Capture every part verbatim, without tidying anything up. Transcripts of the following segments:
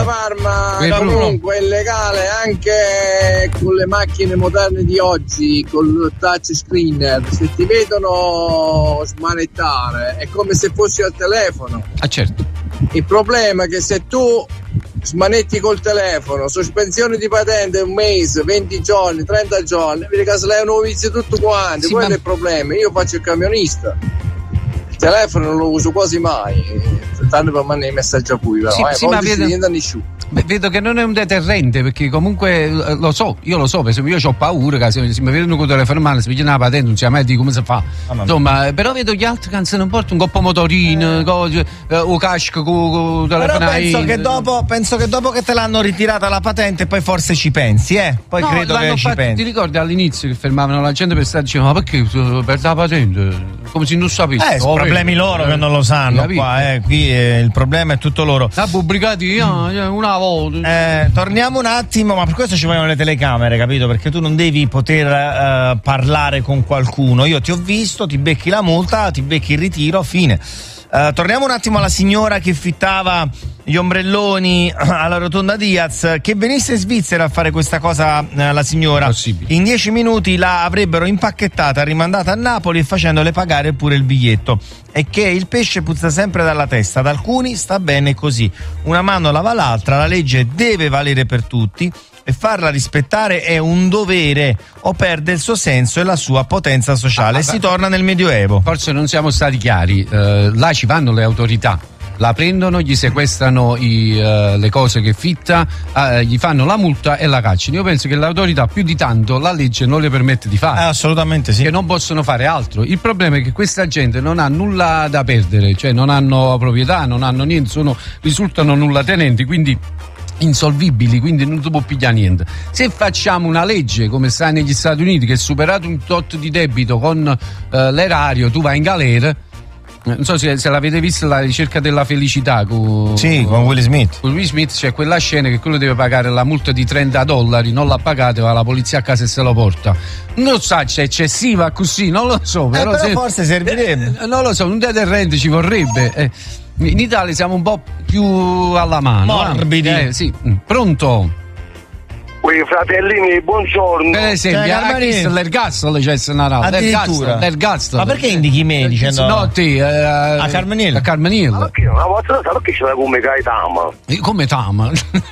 da Parma, Eh, comunque è illegale anche con le macchine moderne di oggi, con il touch screen. Se ti vedono smanettare è come se fossi al telefono. Ah, certo. Il problema è che se tu smanetti col telefono, sospensione di patente un mese, venti giorni, trenta giorni, vedi che se lei non vizi tutto quanto, Sì, quello ma- è il problema. Io faccio il camionista, il telefono non lo uso quasi mai, tanto per mandare i messaggi a cui, però Sì, eh, sì, poi ma si vedo- diventa nessuno. Beh, vedo che non è un deterrente, perché comunque eh, lo so, io lo so, per esempio io ho paura che se, se mi vedono con il telefono in mano, se mi viene la patente, non si mai di come si fa. Ah, Insomma, eh, però vedo gli altri che se non portano un coppo motorino, Eh. cose, eh, o casco con il Però telefono. penso che, dopo, penso che dopo che te l'hanno ritirata la patente poi forse ci pensi, eh? Poi No, credo l'hanno che ci fatto- pensi. Ti ricordi all'inizio che fermavano la gente per stare dicendo ma perché eh, per la patente? Come se non sapessi. Eh, sono problemi loro che non lo sanno Capito? qua, eh. Qui eh, il problema è tutto loro. La pubblicati eh, una volta. Eh, torniamo un attimo, ma per questo ci vogliono le telecamere, capito? Perché tu non devi poter eh, parlare con qualcuno. Io ti ho visto, ti becchi la multa, ti becchi il ritiro, fine. Eh, torniamo un attimo alla signora che fittava gli ombrelloni alla rotonda Diaz. Che venisse in Svizzera a fare questa cosa eh, la signora, Possibile. in dieci minuti la avrebbero impacchettata, rimandata a Napoli e facendole pagare pure il biglietto. E che il pesce puzza sempre dalla testa, ad alcuni sta bene così, una mano lava l'altra, la legge deve valere per tutti e farla rispettare è un dovere o perde il suo senso e la sua potenza sociale Ah, e si beh. torna nel Medioevo. Forse non siamo stati chiari, eh, là ci vanno le autorità, la prendono, gli sequestrano i, eh, le cose che fitta, eh, gli fanno la multa e la cacciano. Io penso che l'autorità più di tanto la legge non le permette di fare. Eh, assolutamente sì. Che non possono fare altro. Il problema è che questa gente non ha nulla da perdere, cioè non hanno proprietà, non hanno niente, sono, risultano nulla tenenti, quindi insolvibili, quindi non si può pigliare niente. Se facciamo una legge come sta negli Stati Uniti, che superato un tot di debito con eh, l'erario tu vai in galera, eh, non so se, se l'avete vista la ricerca della felicità con, Sì, con Will Smith. con Will Smith, c'è quella scena che quello deve pagare la multa di trenta dollari, non l'ha pagata, va la polizia a casa e se lo porta. Non so se è eccessiva così, non lo so, però, Eh, però se- forse servirebbe. eh, non lo so, un deterrente ci vorrebbe. eh. In Italia siamo un po' più alla mano. Morbidi. Eh, sì. Mm. Pronto? Qui fratellini, buongiorno. Per esempio, Cioè, a Carmani- chi l'ergastolo c'è Senarale. Addirittura. L'ergastolo. Ma perché indichi me dicendo- No, te. Eh, A Carmenilla? A Carmenilla. Ma perché una volta sa perché ce l'ha come Gaetama? Eh, Come Tama?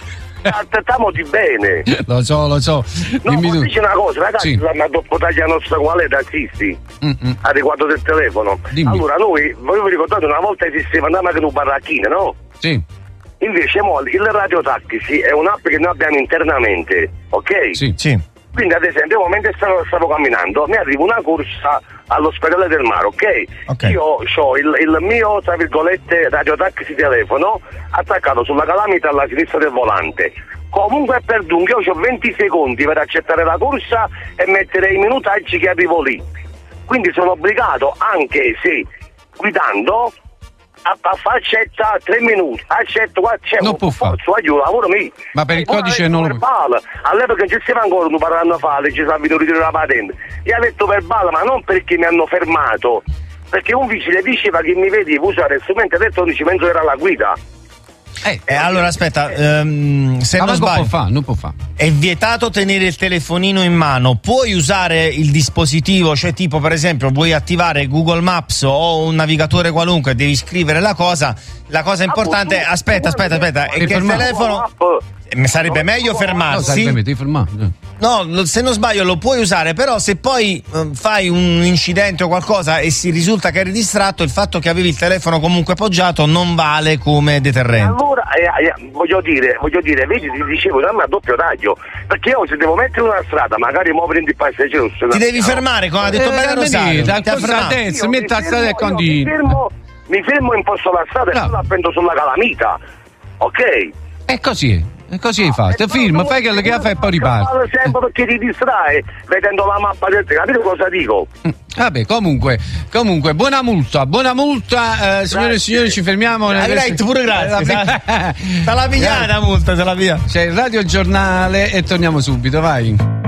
Trattiamo di bene. Lo so, lo so. No, Dimmi ma tu. dici una cosa, ragazzi, Sì. la dopo taglia nostra qual è tassisti Mm-mm. a riguardo del telefono. Dimmi. Allora, noi, voi vi ricordate, una volta esisteva andare anche in un barracchino, no? Sì, Invece mo, il Radio Taxi è un'app che noi abbiamo internamente, ok? sì. Sì. Quindi ad esempio mentre stavo, stavo camminando mi arriva una corsa all'ospedale del mare, ok? Ok. Io ho il, il mio, tra virgolette, radiotaxi telefono attaccato sulla calamita alla sinistra del volante. Comunque per dunque io ho venti secondi per accettare la corsa e mettere i minutaggi che arrivo lì. Quindi sono obbligato, anche se guidando, a, a fare accetta tre minuti, accetto qua c'è Non può fare. Su aiuto, lavoro mio. Ma per il Ora codice adesso non lo- verbale. All'epoca ci stiamo ancora un par d'anni fa, ci siamo venuti la patente. Io ho detto verbale, ma non perché mi hanno fermato, perché un vigile diceva che mi vedi usare strumenti elettronici mentre era alla guida. Eh, Eh, allora aspetta, ehm, se ma non manco sbaglio può fare, non può fare. è vietato tenere il telefonino in mano. Puoi usare il dispositivo, cioè tipo per esempio vuoi attivare Google Maps o un navigatore qualunque, devi scrivere la cosa. La cosa importante, Ah, aspetta, aspetta, aspetta, è Devi che il fermare. telefono eh, sarebbe meglio No, fermarsi. sarebbe, devi fermare. eh. No, lo- se non sbaglio lo puoi usare, però se poi eh, fai un incidente o qualcosa e si risulta che eri distratto, il fatto che avevi il telefono comunque appoggiato non vale come deterrente. Allora, eh, eh, voglio dire, voglio dire, vedi, ti dicevo, dammi a doppio taglio, perché io se devo mettere una strada, magari muovo prendi il passeggero. Ti devi fermare, come ha detto Eh, bene Rosario. dal Ti ha corso fermato. a destra, Io mi metta a strada e fermo- io Mi continua. fermo, mi fermo in posto alla strada Bravo. e poi la prendo sulla calamita, ok? È così, è così hai fatto. E Firma, poi fai quello che fai e poi Vale riparte. sempre perché ti distrae vedendo la mappa del capito cosa dico? Mm, Vabbè, comunque, comunque, buona multa, buona multa, eh, signore e signori, ci fermiamo. Hai detto pure grazie. Te la pigliata multa, te la piglia. C'è il radiogiornale e torniamo subito, vai.